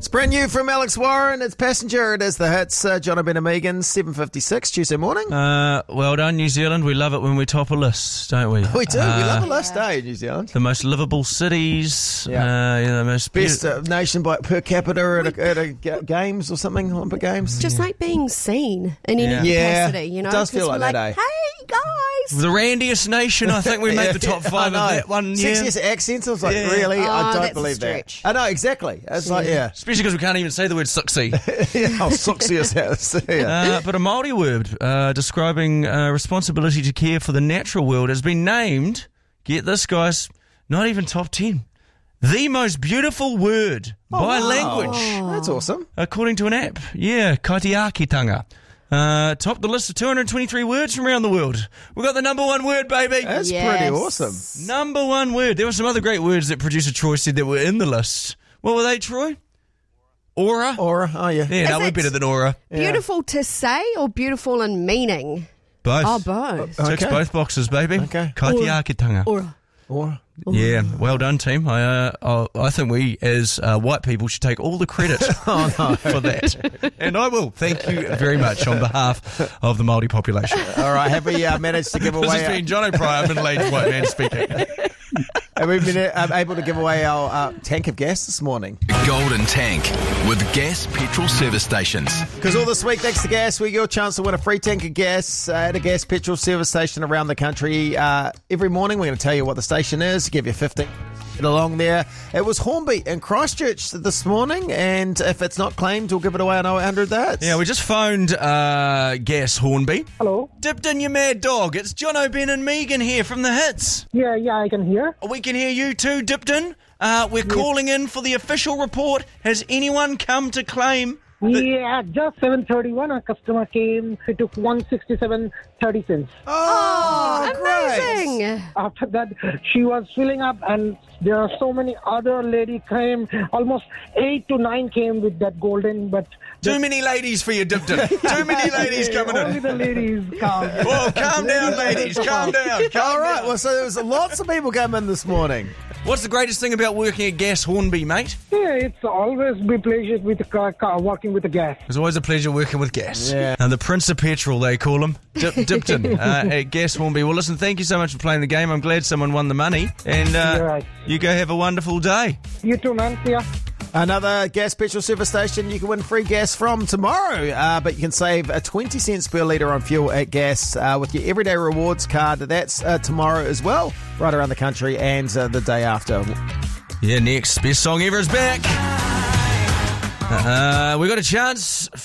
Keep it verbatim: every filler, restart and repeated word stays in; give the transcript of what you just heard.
It's brand new from Alex Warren. It's Passenger. It is the hits. Uh, John O'Brien and Megan, seven fifty-six, Tuesday morning. Uh, well done, New Zealand. We love it when we top a list, don't we? We do. Uh, we love a list, eh, New Zealand? The most livable cities. Yeah. Uh, you know, the most Best beau- uh, nation by per capita at a, at a g- games or something, Olympic Games. Just like being seen in any Yeah. Yeah. capacity, you know? It does feel 'Cause like we're that, eh? Hey, guys! The randiest nation. I think we made the top five I of know. that one year. Sexiest accents. I was like, Yeah. really? Oh, I don't that's a believe that. stretch. I know, exactly. It's like, yeah. Especially because we can't even say the word sucksy. yeah. How sexiest house. Yeah. Uh, but a Māori word uh, describing uh, responsibility to care for the natural world has been named, get this guys, not even top ten, the most beautiful word by wow. language, That's awesome. according to an app. Yeah, kaitiakitanga. Uh, topped the list of two hundred twenty-three words from around the world. We got the number one word, baby. That's Yes. pretty awesome. Number one word. There were some other great words that producer Troy said that were in the list. What were they, Troy? Aura? Aura, oh yeah. Yeah, no, Is we're it- better than aura. Beautiful to say or beautiful in meaning? Both. Oh, both. Ticks Okay. both boxes, baby. Okay. Kaitiakitanga. Or Aura. Yeah, well done, team. I uh, I I think we, as uh, white people, should take all the credit Oh, no. for that. And I will. Thank you very much on behalf of the Māori population. All right, have we uh, managed to give This has away... been John O'Brien, middle-aged white man speaking. Have we been uh, able to give away our uh, tank of gas this morning? Golden Tank with Gas Petrol Service Stations. Because all this week, thanks to Gas, we get a chance to win a free tank of gas uh, at a gas petrol service station around the country. Uh, every morning, we're going to tell you what the station is, give you fifteen. Get along there. It was Hornby in Christchurch this morning, and if it's not claimed, we'll give it away on oh eight hundred that. Yeah, we just phoned uh, Gas Hornby. Hello. Dipped in your mad dog. It's John O'Brien and Megan here from the hits. Yeah, yeah, I can hear. We can hear you too, Dipton. Uh, we're calling in for the official report. Has anyone come to claim? Yeah, just seven thirty-one. A customer came. He took one sixty-seven thirty cents. Oh, amazing! After that, she was filling up, and there are so many other lady came. Almost eight to nine came with that golden, but Too many ladies for you, Dipton. Too many ladies coming only in. the ladies come. Whoa, calm down, ladies. Calm down. Calm All right, down. well, so there was lots of people came in this morning. What's the greatest thing about working at Gas Hornby, mate? Yeah, it's always be pleasure with the car, car working with the gas. It's always a pleasure working with Gas. Yeah. And the Prince of Petrol, they call him. Dip, Dipton uh, at Gas Hornby. Well, listen, thank you so much for playing the game. I'm glad someone won the money. And uh, You're right. you go have a wonderful day. You too, man. See ya. Another gas petrol service station you can win free gas from tomorrow, uh, but you can save uh, twenty cents per litre on fuel at Gas uh, with your Everyday Rewards card. That's uh, tomorrow as well, right around the country, and uh, the day after. Yeah, next. Best song ever is back. Uh, we got a chance